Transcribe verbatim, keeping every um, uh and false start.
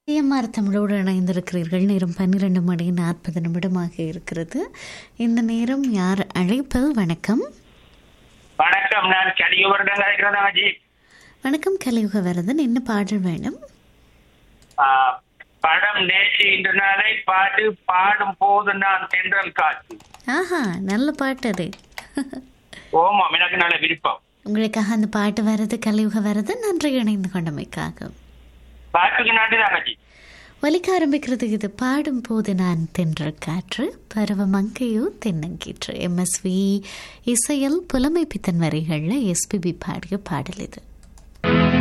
AMR தமிழோடு இணைந்திருக்கிறீர்கள். நேரம் பன்னிரண்டு மணி நாற்பது நிமிடமாக இருக்கிறது. இந்த நேரம் யார் அழைப்பது? வணக்கம். வணக்கம், நான் கலியுகவரதன் அழைக்கிறேன். அஜித். வணக்கம் கலியுகவரதன், என்ன பாடல் வேணும்? படம் நேற்று இன்று நாளை பாட்டு பாடும் போது நான் தென்றல் காற்று. ஆஹா, நல்ல பாட்டு அது. ஓமாம், எனக்கு நல்ல விருப்பம். உங்களுக்காக அந்த பாட்டு வர்றது கலியுகவரதன். நன்றி இணைந்து கொண்டமைக்காக. பாட்டுக்கு நன்றி தான் அஜித். ஒலிக்க ஆரம்பிக்கிறது இது பாடும் போது நான் தென்றல் காற்று, பருவ மங்கையோ தென்னங்கீற்று. எம்எஸ்வி இசையல் புலமை பித்தன் வரிகளில் எஸ்பிபி பாடிய பாடல் இது.